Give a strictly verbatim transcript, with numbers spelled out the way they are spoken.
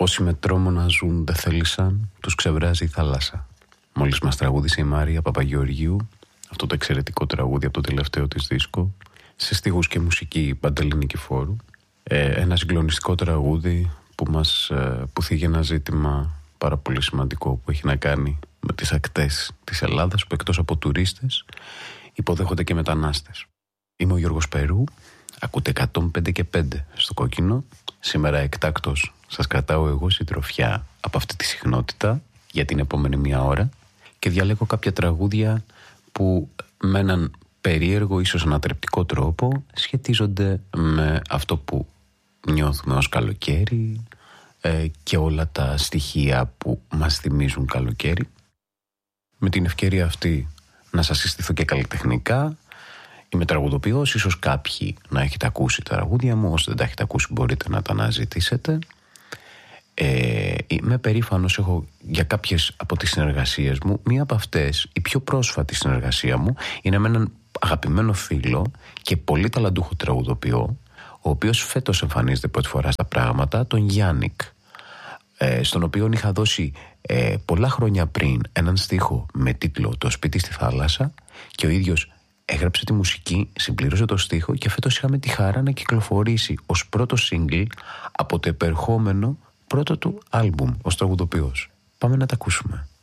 Όσοι με τρόμο να ζουν δεν θέλησαν, τους ξεβράζει η θάλασσα. Μόλις μας τραγούδισε η Μάρια Παπαγεωργίου αυτό το εξαιρετικό τραγούδι από το τελευταίο της δίσκο, σε στίχους και μουσική Παντελή Νικηφόρου. Ε, ένα συγκλονιστικό τραγούδι που μας ε, που θίγει ένα ζήτημα πάρα πολύ σημαντικό που έχει να κάνει με τις ακτές της Ελλάδας, που εκτός από τουρίστες υποδέχονται και μετανάστες. Είμαι ο Γιώργος Περού, ακούτε εκατόν πέντε και πέντε στο Κόκκινο. Σήμερα εκτάκτως σας κρατάω εγώ συντροφιά από αυτή τη συχνότητα για την επόμενη μία ώρα και διαλέγω κάποια τραγούδια που με έναν περίεργο, ίσως ανατρεπτικό τρόπο σχετίζονται με αυτό που νιώθουμε ως καλοκαίρι ε, και όλα τα στοιχεία που μας θυμίζουν καλοκαίρι. Με την ευκαιρία αυτή να σας συστηθώ και καλλιτεχνικά. Είμαι τραγουδοποιός, ίσως κάποιοι να έχετε ακούσει τα τραγούδια μου, όσοι δεν τα έχετε ακούσει μπορείτε να τα αναζητήσετε. Ε, είμαι περήφανος, έχω για κάποιες από τις συνεργασίες μου. Μία από αυτές, η πιο πρόσφατη συνεργασία μου, είναι με έναν αγαπημένο φίλο και πολύ ταλαντούχο τραγουδοποιό, ο οποίος φέτος εμφανίζεται πρώτη φορά στα πράγματα, τον Γιάννικ, ε, στον οποίο είχα δώσει ε, πολλά χρόνια πριν έναν στίχο με τίτλο «Το σπίτι στη θάλασσα» και ο ίδιος έγραψε τη μουσική, συμπλήρωσε το στίχο και φέτος είχαμε τη χαρά να κυκλοφορήσει ως πρώτο single από το επερχόμενο πρώτο του άλμπουμ ως τραγουδοποιός. Πάμε να τα ακούσουμε.